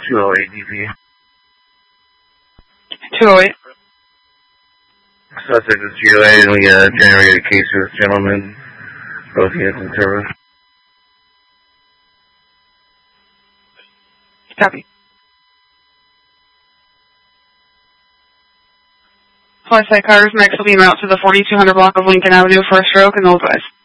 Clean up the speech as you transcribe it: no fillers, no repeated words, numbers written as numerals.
208 DP. 208. Suspect is GOA, and we generated a case for this gentleman. Both units in service. Copy. Homicide cars next will be out to the 4200 block of Lincoln Avenue for a stroke and Old West.